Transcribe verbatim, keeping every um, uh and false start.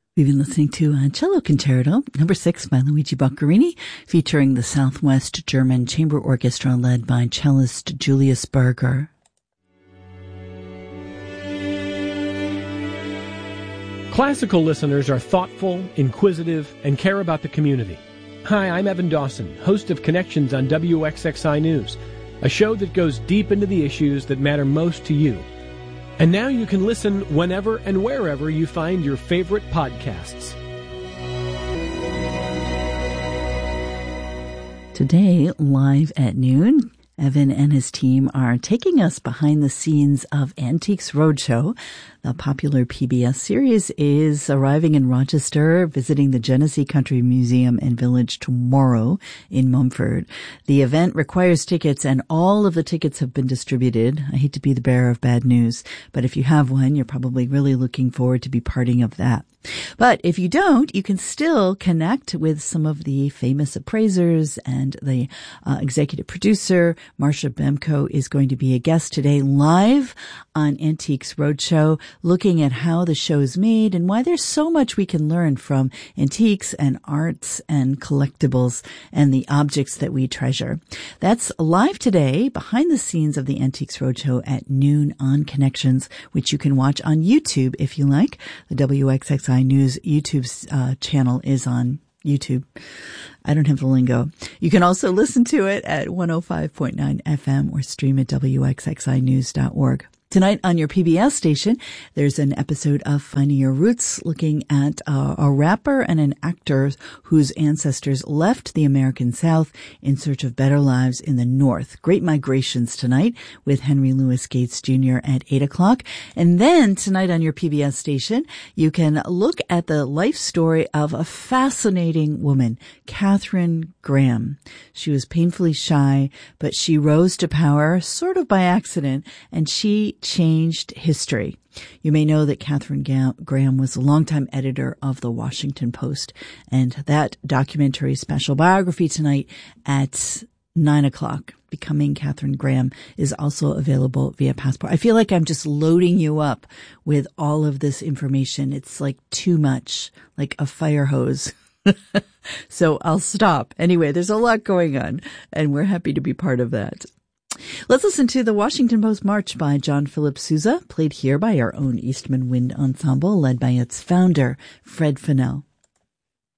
We've been listening to a cello concerto, number six by Luigi Boccherini, featuring the Southwest German Chamber Orchestra led by cellist Julius Berger. Classical listeners are thoughtful, inquisitive, and care about the community. Hi, I'm Evan Dawson, host of Connections on W X X I News, a show that goes deep into the issues that matter most to you. And now you can listen whenever and wherever you find your favorite podcasts. Today, live at noon, Evan and his team are taking us behind the scenes of Antiques Roadshow. The popular P B S series is arriving in Rochester, visiting the Genesee Country Museum and Village tomorrow in Mumford. The event requires tickets, and all of the tickets have been distributed. I hate to be the bearer of bad news, but if you have one, you're probably really looking forward to be parting of that. But if you don't, you can still connect with some of the famous appraisers, and the uh, executive producer, Marsha Bemko, is going to be a guest today live on Antiques Roadshow, looking at how the show's made and why there's so much we can learn from antiques and arts and collectibles and the objects that we treasure. That's live today, behind the scenes of the Antiques Roadshow at noon on Connections, which you can watch on YouTube if you like. The W X X I News YouTube uh, channel is on YouTube. I don't have the lingo. You can also listen to it at one oh five point nine F M or stream at W X X I news dot org. Tonight on your P B S station, there's an episode of Finding Your Roots, looking at uh, a rapper and an actor whose ancestors left the American South in search of better lives in the North. Great Migrations tonight with Henry Louis Gates Junior at eight o'clock. And then tonight on your P B S station, you can look at the life story of a fascinating woman, Katharine Graham. She was painfully shy, but she rose to power sort of by accident, and she changed history. You may know that Katharine Graham was a longtime editor of the Washington Post, and that documentary special biography tonight at nine o'clock, Becoming Katharine Graham, is also available via Passport. I feel like I'm just loading you up with all of this information. It's like too much, like a fire hose. So I'll stop. Anyway, there's a lot going on, and we're happy to be part of that. Let's listen to the Washington Post March by John Philip Sousa, played here by our own Eastman Wind Ensemble, led by its founder, Fred Fennell.